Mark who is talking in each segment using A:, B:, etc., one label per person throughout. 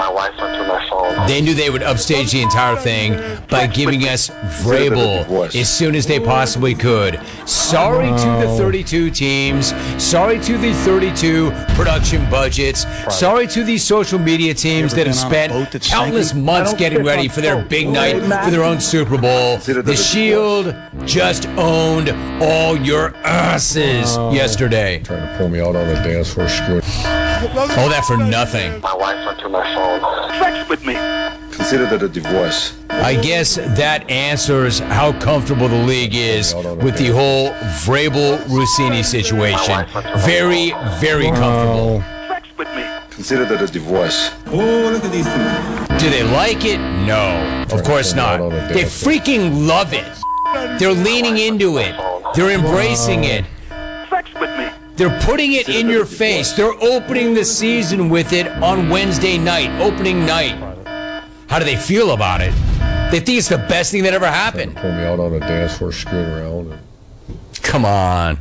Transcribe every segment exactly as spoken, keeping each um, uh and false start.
A: My wife went through my phone.
B: They knew they would upstage the entire thing by giving us Vrabel as soon as they possibly could. Sorry to the thirty-two teams. Sorry to the thirty-two production budgets. Sorry to these social media teams that have spent countless months getting ready for their big night, for their own Super Bowl. The Shield just owned all your asses yesterday.
C: Trying to pull me out on the dance floor, screw.
B: All that for nothing.
A: My wife went through my phone.
D: Sex with me.
C: Consider that a divorce.
B: I guess that answers how comfortable the league is with the whole Vrabel-Rossini situation. Very, very comfortable.
D: Sex with me.
C: Consider that a divorce.
D: Oh, look at these things.
B: Do they like it? No, of course not. They freaking love it. They're leaning into it. They're embracing it.
D: Sex with me.
B: They're putting it in your face. They're opening the season with it on Wednesday night, opening night. How do they feel about it? They think it's the best thing that ever happened.
C: Pull me out on the dance floor, screwing around. And...
B: Come on.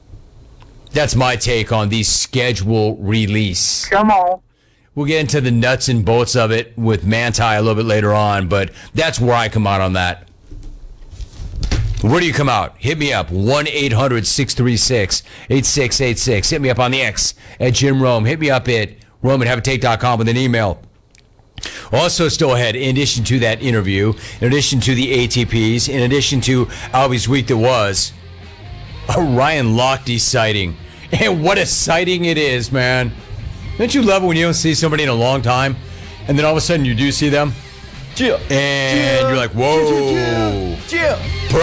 B: That's my take on the schedule release.
E: Come on.
B: We'll get into the nuts and bolts of it with Manti a little bit later on, but that's where I come out on that. Where do you come out? Hit me up, one eight hundred six three six eight six eight six. Hit me up on the X at Jim Rome. Hit me up at Rome at have a take dot com with an email. Also still ahead, in addition to that interview, in addition to the A T Ps, in addition to Albie's week that was, a Ryan Lochte sighting. And what a sighting it is, man. Don't you love it when you don't see somebody in a long time, and then all of a sudden you do see them?
F: Yeah.
B: And you're like, whoa.
F: Yeah.
B: Bro.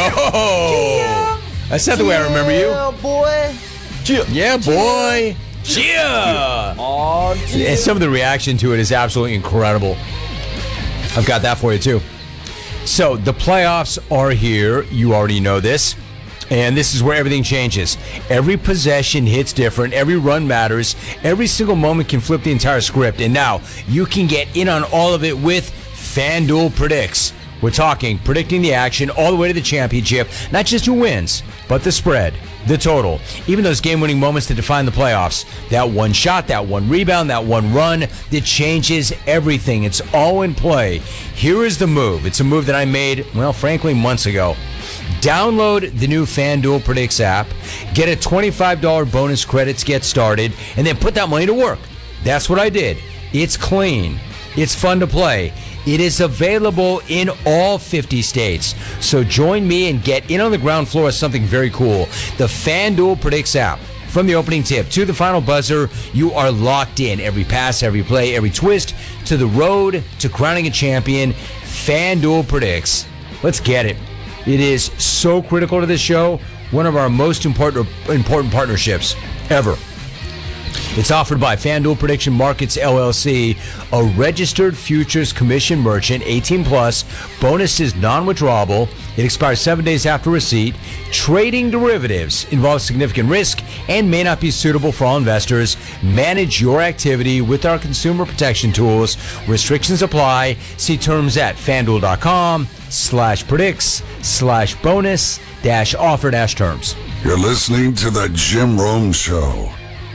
F: Yeah.
B: That's not the way I remember you.
F: Yeah, boy.
B: Yeah, yeah boy. Yeah.
F: Oh,
B: And some of the reaction to it is absolutely incredible. I've got that for you, too. So, the playoffs are here. You already know this. And this is where everything changes. Every possession hits different. Every run matters. Every single moment can flip the entire script. And now, you can get in on all of it with FanDuel Predicts. We're talking predicting the action all the way to the championship. Not just who wins, but the spread, the total, even those game-winning moments that define the playoffs. That one shot, that one rebound, that one run that changes everything. It's all in play. Here is the move. It's a move that I made, well, frankly, months ago. Download the new FanDuel Predicts app, get a twenty-five dollars bonus credit to get started, and then put that money to work. That's what I did. It's clean. It's fun to play. It is available in all fifty states. So join me and get in on the ground floor of something very cool. The FanDuel Predicts app. From the opening tip to the final buzzer, you are locked in. Every pass, every play, every twist, to the road to crowning a champion. FanDuel Predicts. Let's get it. It is so critical to this show. One of our most important, important partnerships ever. It's offered by FanDuel Prediction Markets, L L C, a registered futures commission merchant, eighteen plus, bonuses non-withdrawable. It expires seven days after receipt. Trading derivatives involves significant risk and may not be suitable for all investors. Manage your activity with our consumer protection tools. Restrictions apply. See terms at FanDuel.com slash predicts slash bonus dash offer dash terms.
G: You're listening to The Jim Rome Show.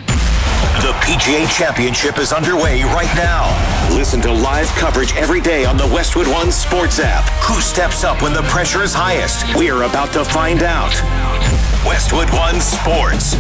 H: The P G A Championship is underway right now. Listen to live coverage every day on the Westwood One Sports app. Who steps up when the pressure is highest? We're about to find out. Westwood One Sports.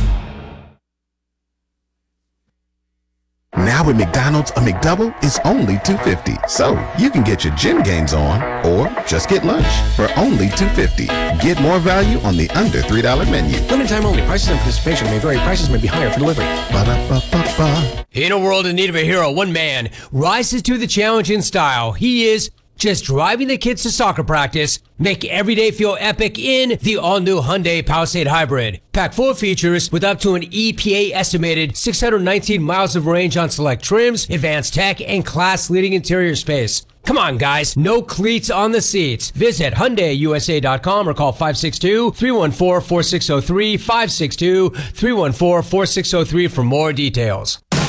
I: Now at McDonald's, a McDouble is only two dollars and fifty cents. So you can get your gym gains on or just get lunch for only two dollars and fifty cents. Get more value on the under three dollar menu.
J: Limited time only. Prices and participation may vary. Prices may be higher for delivery.
I: Ba-da-ba-ba-ba.
B: In a world in need of a hero, one man rises to the challenge in style. He is just driving the kids to soccer practice, make every day feel epic in the all-new Hyundai Palisade Hybrid. Packed full of features with up to an E P A estimated six hundred nineteen miles of range on select trims, advanced tech, and class-leading interior space. Come on, guys. No cleats on the seats. Visit Hyundai U S A dot com or call five six two, three one four, four six zero three, five six two, three one four, four six zero three for more details.